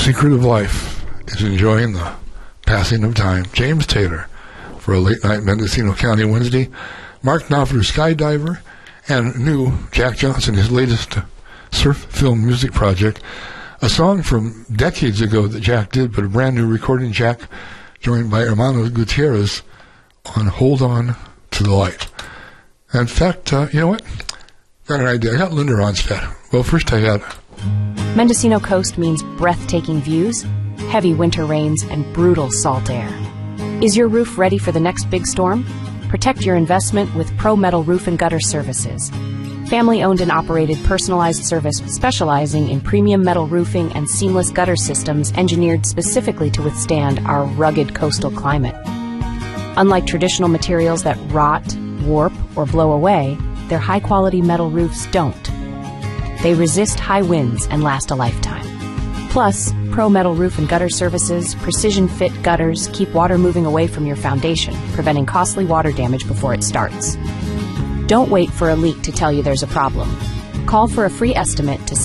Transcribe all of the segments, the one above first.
secret of life is enjoying the passing of time. James Taylor for a late night Mendocino County Wednesday. Mark Knopfler, Skydiver, and new Jack Johnson, his latest surf film music project. A song from decades ago that Jack did, but a brand new recording. Jack joined by Hermano Gutierrez on Hold On to the Light. In fact, you know what? Got an idea. I got Linda Ronstadt. Well, first I got... Mendocino Coast means breathtaking views, heavy winter rains, and brutal salt air. Is your roof ready for the next big storm? Protect your investment with Pro Metal Roof and Gutter Services. Family-owned and operated personalized service specializing in premium metal roofing and seamless gutter systems engineered specifically to withstand our rugged coastal climate. Unlike traditional materials that rot, warp, or blow away, their high-quality metal roofs don't. They resist high winds and last a lifetime. Plus, Pro Metal Roof and Gutter Services precision-fit gutters keep water moving away from your foundation, preventing costly water damage before it starts. Don't wait for a leak to tell you there's a problem. Call for a free estimate to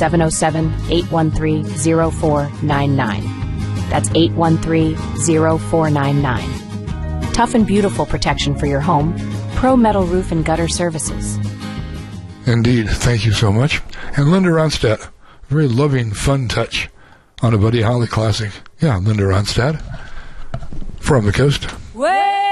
707-813-0499. That's 813-0499. Tough and beautiful protection for your home. Pro Metal Roof and Gutter Services. Indeed. Thank you so much. And Linda Ronstadt, very loving, fun touch on a Buddy Holly classic. Yeah, Linda Ronstadt from the coast. Way